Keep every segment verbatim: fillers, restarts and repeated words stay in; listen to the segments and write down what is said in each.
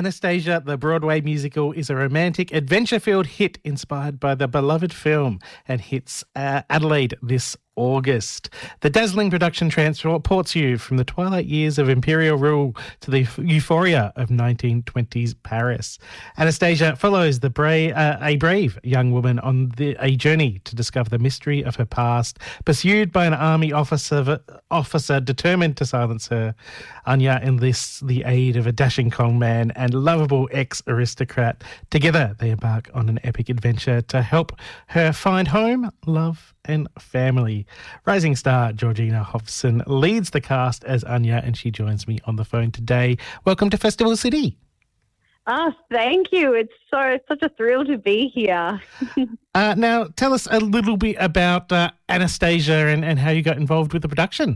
Anastasia, the Broadway musical, is a romantic, adventure-filled hit inspired by the beloved film and hits uh, Adelaide this August. The dazzling production transports you from the twilight years of imperial rule to the euphoria of nineteen twenties Paris. Anastasia follows the bra- uh, a brave young woman on the, a journey to discover the mystery of her past, pursued by an army officer officer determined to silence her. Anya enlists the aid of a dashing conman and lovable ex-aristocrat. Together, they embark on an epic adventure to help her find home, love, and family. Rising star Georgina Hobson leads the cast as Anya, and she joins me on the phone today. Welcome to Festival City. Ah, thank you. It's so it's such a thrill to be here. uh, now, tell us a little bit about uh, Anastasia and, and how you got involved with the production.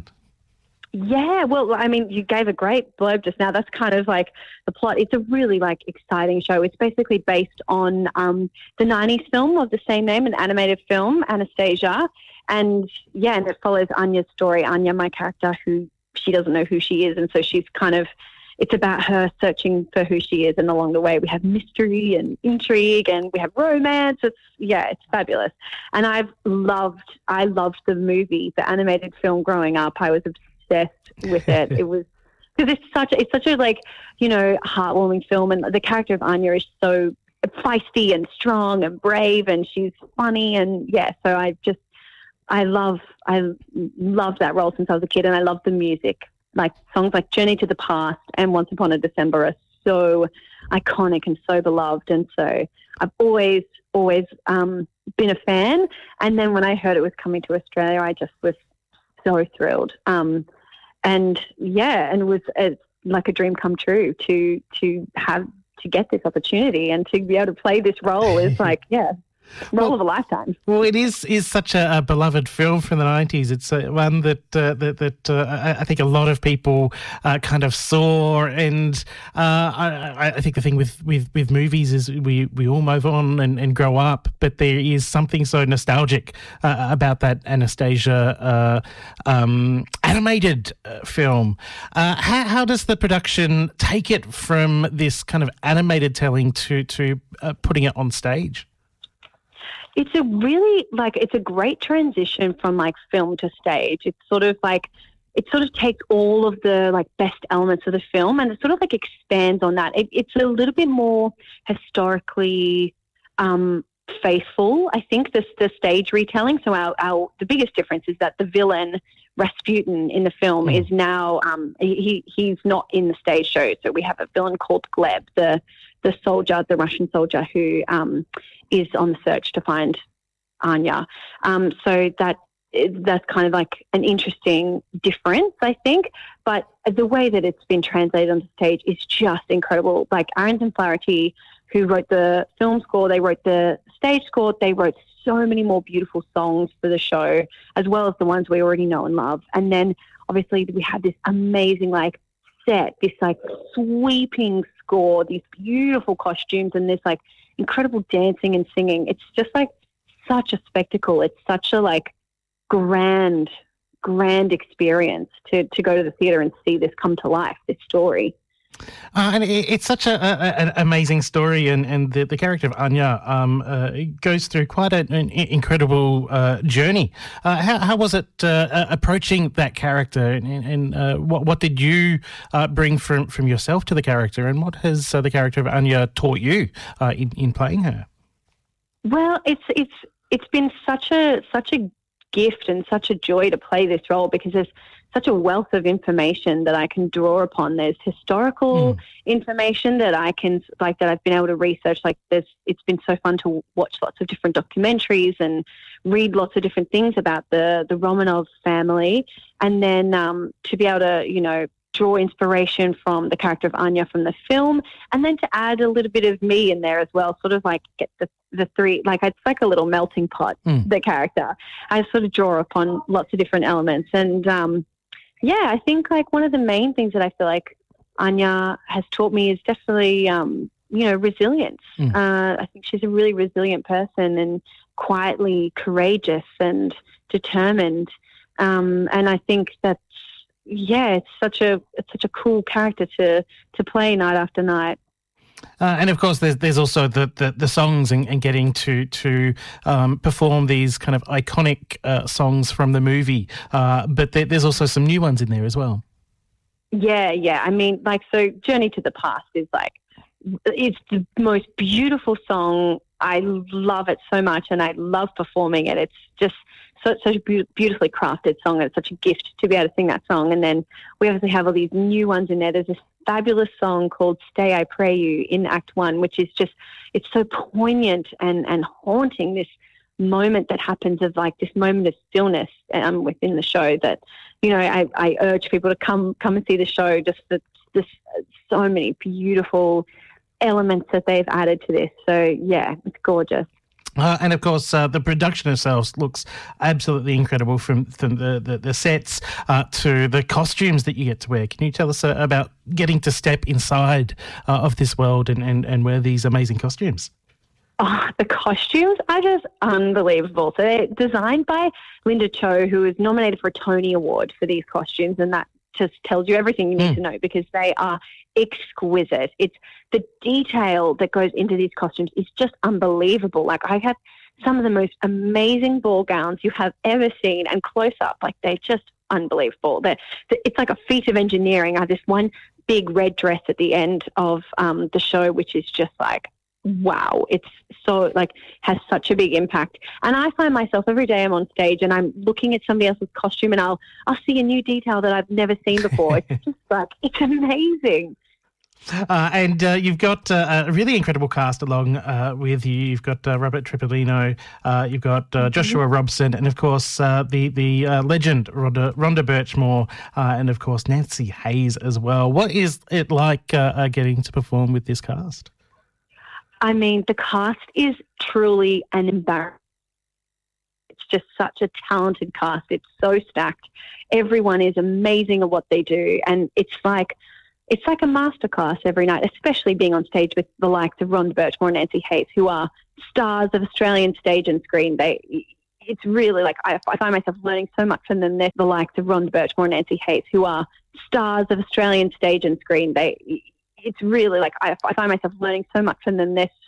Yeah, well, I mean, you gave a great blurb just now. That's kind of like the plot. It's a really, like, exciting show. It's basically based on um, the nineties film of the same name, an animated film, Anastasia. And, yeah, and it follows Anya's story. Anya, my character, who she doesn't know who she is, and so she's kind of, it's about her searching for who she is, and along the way we have mystery and intrigue and we have romance. It's, yeah, it's fabulous. And I've loved, I loved the movie, the animated film growing up. I was obsessed with it. It was because it's such it's such a like you know heartwarming film, and the character of Anya is so feisty and strong and brave, and she's funny, and yeah. So I just I love I love that role since I was a kid, and I love the music. Like songs like Journey to the Past and Once Upon a December are so iconic and so beloved, and so I've always always um, been a fan. And then when I heard it was coming to Australia, I just was so thrilled. Um, and yeah, and it was it's like a dream come true to to have to get this opportunity and to be able to play this role is like, yeah, role well, of a lifetime. Well, it is is such a, a beloved film from the nineties. It's uh, one that uh, that, that uh, I, I think a lot of people uh, kind of saw, and uh, I, I think the thing with, with, with movies is we, we all move on and, and grow up, but there is something so nostalgic uh, about that Anastasia uh, um, animated uh, film. Uh, how, how does the production take it from this kind of animated telling to, to uh, putting it on stage? It's a really, like, it's a great transition from, like, film to stage. It's sort of, like, it sort of takes all of the, like, best elements of the film and it sort of, like, expands on that. It, it's a little bit more historically um, faithful, I think, the, the stage retelling. So our, our the biggest difference is that the villain, Rasputin, in the film mm. is now, um, he he's not in the stage show. So we have a villain called Gleb, the the soldier, the Russian soldier who um, is on the search to find Anya. Um, so that that's kind of like an interesting difference, I think. But the way that it's been translated on the stage is just incredible. Like Ahrens and Flaherty, who wrote the film score, they wrote the stage score, they wrote so many more beautiful songs for the show, as well as the ones we already know and love. And then obviously we have this amazing like set, this like sweeping score, these beautiful costumes and this like incredible dancing and singing. It's just like such a spectacle. It's such a like grand, grand experience to, to go to the theatre and see this come to life, this story. Uh, and it, it's such a, a, an amazing story, and, and the, the character of Anya um, uh, goes through quite a, an incredible uh, journey. Uh, how, how was it uh, approaching that character, and, and uh, what, what did you uh, bring from, from yourself to the character, and what has uh, the character of Anya taught you uh, in, in playing her? Well, it's it's it's been such a such a gift and such a joy to play this role because there's such a wealth of information that I can draw upon. There's historical mm. information that I can, like, that I've been able to research. Like, there's, it's been so fun to watch lots of different documentaries and read lots of different things about the, the Romanov family. And then um, to be able to, you know, draw inspiration from the character of Anya from the film, and then to add a little bit of me in there as well, sort of like get the, the three, like it's like a little melting pot, mm. the character. I sort of draw upon lots of different elements. And, um, yeah, I think like one of the main things that I feel like Anya has taught me is definitely, um, you know, resilience. Mm. Uh, I think she's a really resilient person and quietly courageous and determined. Um, and I think that's, yeah, it's such a it's such a cool character to to play night after night. Uh, and of course, there's there's also the the, the songs and, and getting to to um, perform these kind of iconic uh, songs from the movie. Uh, but there, there's also some new ones in there as well. Yeah, yeah. I mean, like, so Journey to the Past is like, it's the most beautiful song. I love it so much, and I love performing it. It's just such, such a be- beautifully crafted song. It's such a gift to be able to sing that song. And then we obviously have all these new ones in there. There's this fabulous song called Stay, I Pray You in Act One, which is just, it's so poignant and, and haunting, this moment that happens of like this moment of stillness um, within the show that, you know, I, I urge people to come come and see the show. Just that there's so many beautiful elements that they've added to this. So, yeah, it's gorgeous. Uh, and, of course, uh, the production itself looks absolutely incredible, from, from the, the, the sets uh, to the costumes that you get to wear. Can you tell us uh, about getting to step inside uh, of this world and, and, and wear these amazing costumes? Oh, the costumes are just unbelievable. So they're designed by Linda Cho, who was nominated for a Tony Award for these costumes, and that just tells you everything you need mm. to know, because they are exquisite. It's the detail that goes into these costumes is just unbelievable. Like, I have some of the most amazing ball gowns you have ever seen, and close up, like, they're just unbelievable. They're, it's like a feat of engineering. I have this one big red dress at the end of um, the show, which is just like, wow, it's so, like, has such a big impact. And I find myself every day I'm on stage and I'm looking at somebody else's costume, and I'll I'll see a new detail that I've never seen before. It's just like, it's amazing. Uh, and uh, you've got uh, a really incredible cast along uh, with you. You've got uh, Robert Tripolino, uh, you've got uh, Joshua mm-hmm. Robson, and of course uh, the the uh, legend Rhonda, Rhonda Birchmore, uh, and of course Nancy Hayes as well. What is it like uh, uh, getting to perform with this cast? I mean, the cast is truly an embarrassment. It's just such a talented cast. It's so stacked. Everyone is amazing at what they do, and it's like it's like a masterclass every night, especially being on stage with the likes of Rhonda Birchmore and Nancy Hayes, who are stars of Australian stage and screen. They, it's really like I, I find myself learning so much from them. They're the likes of Rhonda Birchmore and Nancy Hayes, who are stars of Australian stage and screen. They, it's really like I, I find myself learning so much from them. They're